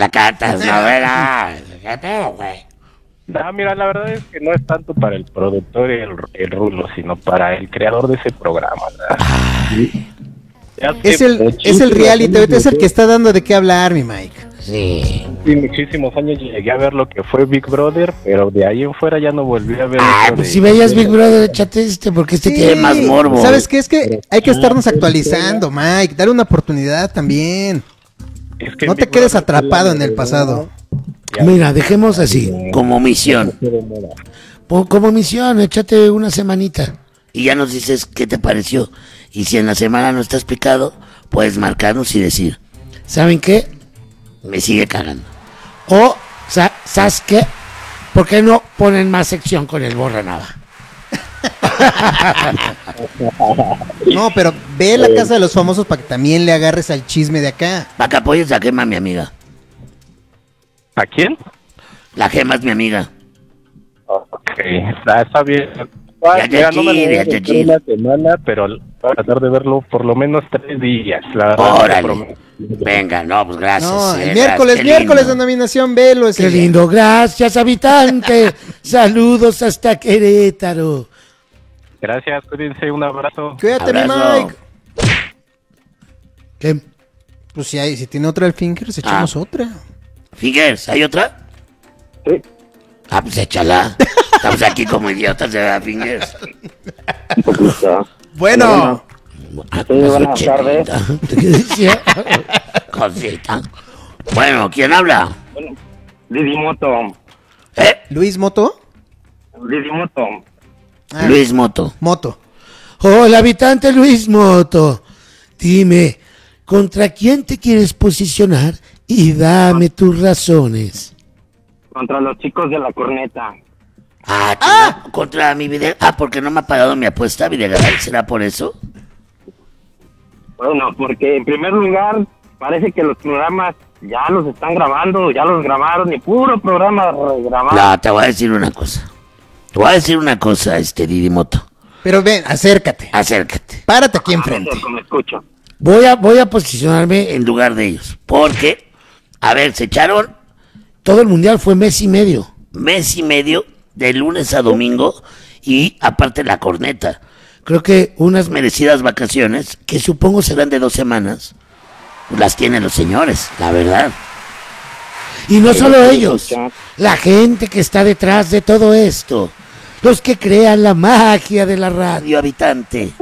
la cantas, novela. ¿Qué pedo, güey? No, mira, la verdad es que no es tanto para el productor y el Rulo, sino para el creador de ese programa. Es el reality, es el que está dando de qué hablar, mi Mike. Sí. Sí, muchísimos años llegué a ver lo que fue Big Brother, pero de ahí en fuera ya no volví a ver. Pues si veías Big Brother, échate porque Sí, tiene más morbo. ¿Sabes qué? Es que hay que estarnos actualizando, Mike. Dale una oportunidad también. Es que No te Big quedes Brother atrapado fue en el pasado. Mira, dejemos así, como misión. Como misión, échate una semanita. Y ya nos dices qué te pareció. Y si en la semana no estás picado, puedes marcarnos y decir, ¿saben qué? Me sigue cagando. O, ¿sabes qué? ¿Por qué no ponen más sección con el borra nada? No, pero ve la casa de los famosos para que también le agarres al chisme de acá. Para que apoyes a Gema, mi amiga. ¿A quién? La Gema es mi amiga. Ok, está bien. Ya, No me lo voy a ya, echar una semana, pero voy a tratar de verlo por lo menos 3 días. Órale. Venga, no, pues gracias. No, el miércoles de nominación, velo. Qué lindo, gracias, habitante. Saludos hasta Querétaro. Gracias, cuídense, un abrazo. Cuídate, mi Abrazo. Mike. ¿Qué? Pues si tiene otra el Fingers, echamos otra. Fingers, ¿hay otra? Sí. Pues échala. Estamos aquí como idiotas de Fingers. Un poquito. Bueno. Buenas tardes. ¿Qué decía? Cosita. Bueno, ¿quién habla? Bueno, Didi Moto. ¿Luis Moto? Didi Moto. Luis Moto. Moto. Hola, habitante Luis Moto. Dime, ¿contra quién te quieres posicionar? Y dame tus razones. Contra los chicos de la corneta. Contra mi video. Porque no me ha pagado mi apuesta, Videgaray. ¿Será por eso? Bueno, porque en primer lugar, parece que los programas ya los están grabando, ya los grabaron, y puro programa regrabado. No, te voy a decir una cosa. Didi Moto. Pero ven, acércate. Párate aquí enfrente. Me escucho. Voy a posicionarme en lugar de ellos. Porque, a ver, se echaron. Todo el mundial fue mes y medio, de lunes a domingo, y aparte la corneta. Creo que unas merecidas vacaciones, que supongo serán de 2 semanas, las tienen los señores, la verdad. Y no solo ellos, la gente que está detrás de todo esto, los que crean la magia de la radio, habitante.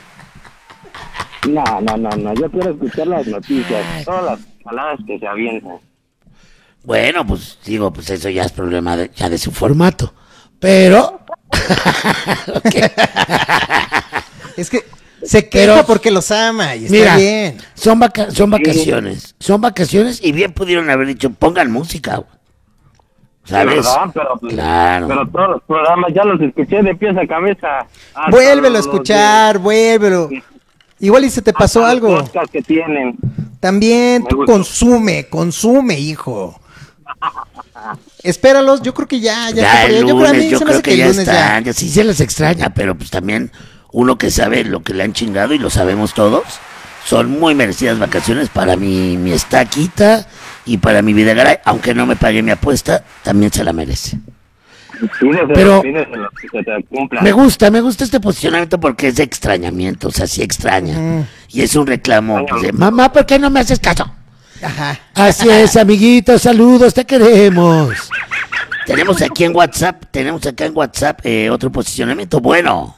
No, yo quiero escuchar las noticias, todas las palabras que se avientan. Bueno, pues digo, pues eso ya es problema ya de su formato. Pero... Es que se queja porque los ama y está mira, bien. Son vacaciones. Son vacaciones y bien pudieron haber dicho, pongan música. ¿Sabes? ¿Verdad? Pero, claro. Pero todos los programas ya los escuché de pies a cabeza. Vuélvelo a escuchar, vuélvelo. Igual y se te pasó algo. Los podcasts que tienen. También tú consume, hijo. Espéralos, yo creo que ya el lunes, yo creo que ya están. Ya sí se les extraña, pero pues también uno que sabe lo que le han chingado y lo sabemos todos. Son muy merecidas vacaciones para mi estaquita y para mi Videgaray, aunque no me pague mi apuesta, también se la merece. Pero me gusta este posicionamiento porque es de extrañamiento, o sea, sí extraña. Y es un reclamo pues, de, mamá, ¿por qué no me haces caso? Ajá. Así es, amiguitos, saludos, te queremos. Tenemos acá en WhatsApp otro posicionamiento. Bueno.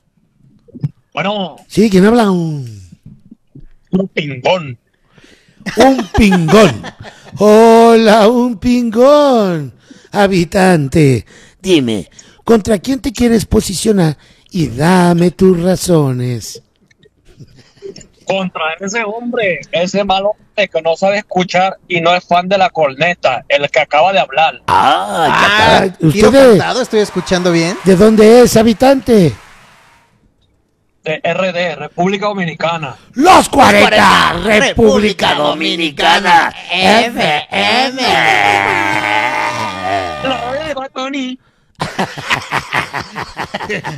Sí, ¿quién habla? Un pingón. Un pingón. Hola, un pingón. Habitante, dime, ¿contra quién te quieres posicionar? Y dame tus razones. Contra ese hombre, ese mal hombre que no sabe escuchar y no es fan de la corneta, el que acaba de hablar. Tiro cantado, estoy escuchando bien. ¿De dónde es, habitante? De RD, República Dominicana. Los 40, República Dominicana, FM.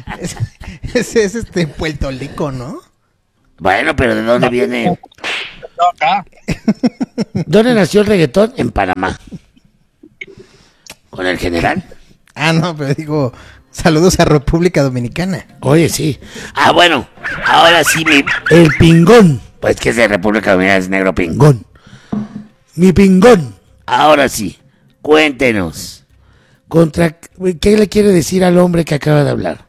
Ese es Puerto Rico, ¿no? Bueno, pero ¿de dónde viene? nació acá. ¿Dónde nació el reggaetón? En Panamá. Con el general. Ah, no, pero digo, saludos a República Dominicana. Oye, sí. Ah, bueno, ahora sí, el pingón. Pues que es de República Dominicana, es negro pingón. Mi pingón. Ahora sí, cuéntenos. ¿Qué le quiere decir al hombre que acaba de hablar?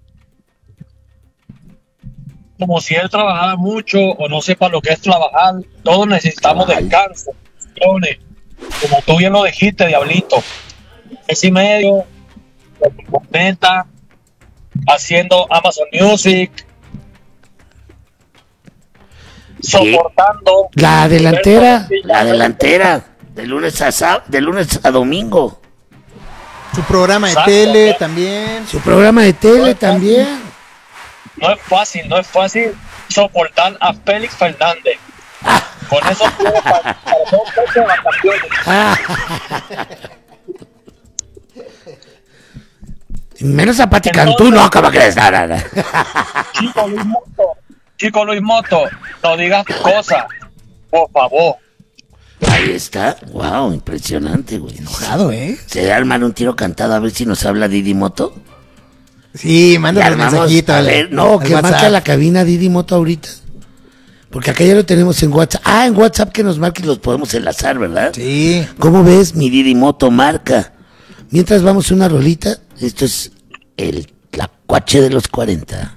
Como si él trabajara mucho o no sepa lo que es trabajar. Todos necesitamos descanso. Como tú bien lo dijiste, Diablito. 6:30, neta, haciendo Amazon Music, soportando La delantera, de lunes a domingo. Su programa de Exacto, tele ¿no? también. Su programa de tele también. No es fácil soportar a Félix Fernández. Con eso puedo para 2 meses de vacaciones. Menos a Pati Cantú, no, ¿cómo crees? Nada. Chico Luis Moto, no digas cosas, por favor. Ahí está. Wow, impresionante, güey. Enojado, ¿eh? Se arman un tiro cantado a ver si nos habla Didi Moto. Sí, Le mándale un armamos, mensajito. a ver, no, que marque a la cabina Didi Moto ahorita. Porque acá ya lo tenemos en WhatsApp. Ah, en WhatsApp que nos marque y los podemos enlazar, ¿verdad? Sí. ¿Cómo ves, mi Didi Moto? Marca. Mientras vamos a una rolita, esto es la cuache de los 40.